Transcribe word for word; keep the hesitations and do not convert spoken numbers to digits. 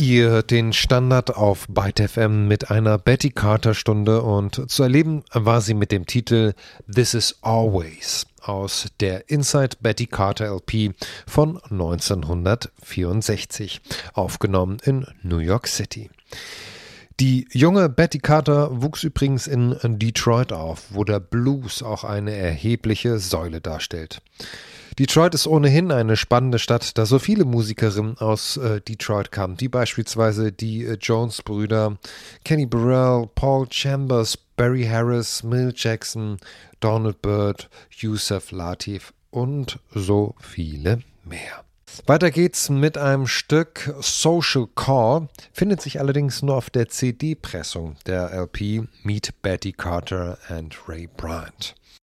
Ihr hört den Standard auf Byte F M mit einer Betty Carter Stunde und zu erleben war sie mit dem Titel This Is Always aus der Inside Betty Carter L P von neunzehnhundertvierundsechzig, aufgenommen in New York City. Die junge Betty Carter wuchs übrigens in Detroit auf, wo der Blues auch eine erhebliche Säule darstellt. Detroit ist ohnehin eine spannende Stadt, da so viele Musikerinnen aus äh, Detroit kamen, wie beispielsweise die äh, Jones-Brüder, Kenny Burrell, Paul Chambers, Barry Harris, Milt Jackson, Donald Byrd, Yusef Lateef und so viele mehr. Weiter geht's mit einem Stück Social Call, findet sich allerdings nur auf der C D-Pressung der L P Meet Betty Carter and Ray Bryant.